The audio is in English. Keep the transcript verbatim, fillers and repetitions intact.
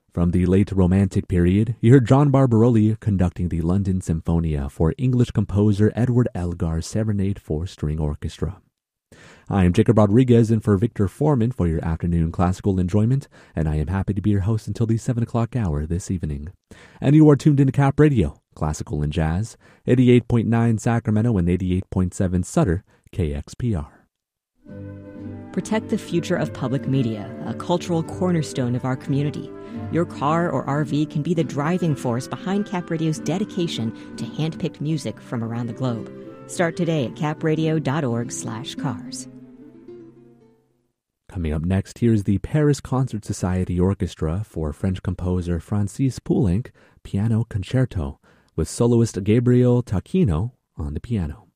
From the late Romantic period, you heard John Barbaroli conducting the London Symphonia for English composer Edward Elgar's Serenade for String Orchestra. I am Jacob Rodriguez in for Victor Foreman for your afternoon classical enjoyment, and I am happy to be your host until the seven o'clock hour this evening. And you are tuned into Cap Radio, Classical and Jazz, eighty-eight point nine Sacramento and eighty-eight point seven Sutter, K X P R. Protect the future of public media, a cultural cornerstone of our community. Your car or R V can be the driving force behind Cap Radio's dedication to hand-picked music from around the globe. Start today at capradio.org slash cars. Coming up next, here's the Paris Concert Society Orchestra for French composer Francis Poulenc Piano Concerto, with soloist Gabriel Tacchino on the piano.